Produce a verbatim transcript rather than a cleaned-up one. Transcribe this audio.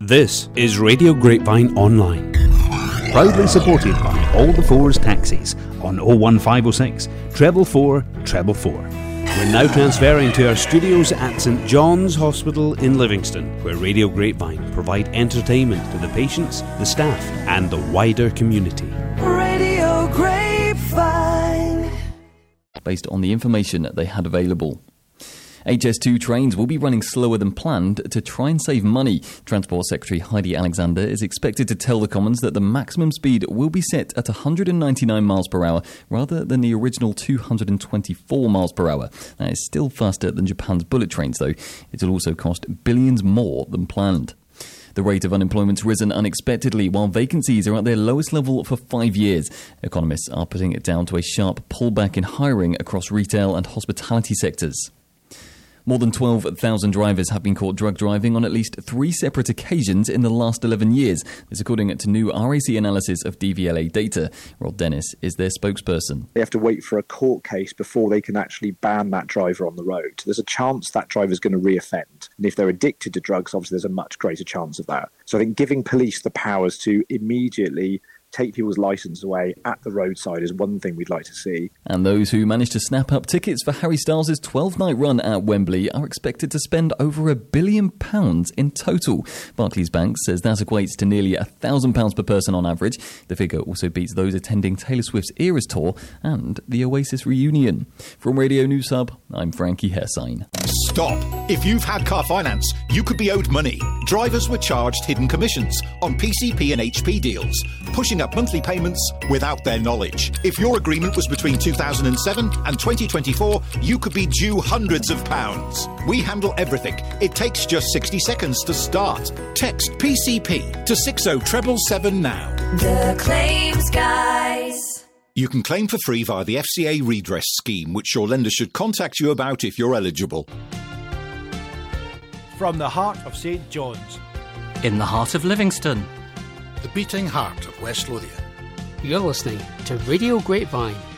This is Radio Grapevine Online, proudly supported by All the Fours Taxis on oh one five oh six, treble four, treble four. We're now transferring to our studios at St John's Hospital in Livingston, where Radio Grapevine provide entertainment to the patients, the staff and the wider community. Radio Grapevine. Based on the information they had available. H S two trains will be running slower than planned to try and save money. Transport Secretary Heidi Alexander is expected to tell the Commons that the maximum speed will be set at one hundred ninety-nine miles per hour rather than the original two hundred twenty-four miles per hour. That is still faster than Japan's bullet trains, though. It will also cost billions more than planned. The rate of unemployment's risen unexpectedly while vacancies are at their lowest level for five years. Economists are putting it down to a sharp pullback in hiring across retail and hospitality sectors. More than twelve thousand drivers have been caught drug driving on at least three separate occasions in the last eleven years. This according to new R A C analysis of D V L A data. Rod Dennis is their spokesperson. They have to wait for a court case before they can actually ban that driver on the road. There's a chance that driver's going to reoffend. And if they're addicted to drugs, obviously there's a much greater chance of that. So I think giving police the powers to immediately take people's licence away at the roadside is one thing we'd like to see. And those who managed to snap up tickets for Harry Styles' twelve-night run at Wembley are expected to spend over a billion pounds in total. Barclays Bank says that equates to nearly a thousand pounds per person on average. The figure also beats those attending Taylor Swift's Eras tour and the Oasis reunion. From Radio News Hub, I'm Frankie Hersign. Stop! If you've had car finance, you could be owed money. Drivers were charged hidden commissions on P C P and H P deals, pushing up monthly payments without their knowledge. If your agreement was between two thousand seven and twenty twenty-four, you could be due hundreds of pounds. We handle everything. It takes just sixty seconds to start. Text P C P to six oh seven seven now. The Claims Guys. You can claim for free via the F C A redress scheme, which your lender should contact you about if you're eligible. From the heart of St John's, in the heart of Livingston, the beating heart of West Lothian. You're listening to Radio Grapevine.